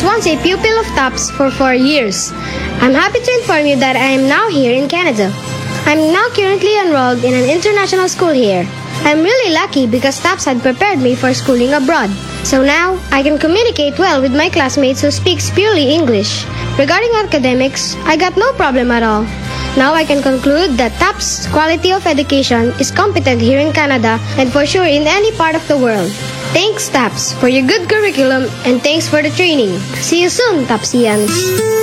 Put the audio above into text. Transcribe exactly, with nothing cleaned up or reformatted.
once a pupil of TAPS for four years. I'm happy to inform you that I am now here in Canada. I'm now currently enrolled in an international school here. I'm really lucky because TAPS had prepared me for schooling abroad. So now, I can communicate well with my classmates who speaks purely English. Regarding academics, I got no problem at all. Now I can conclude that TAPS quality of education is competent here in Canada and for sure in any part of the world. Thanks TAPS for your good curriculum and thanks for the training. See you soon, TAPSians!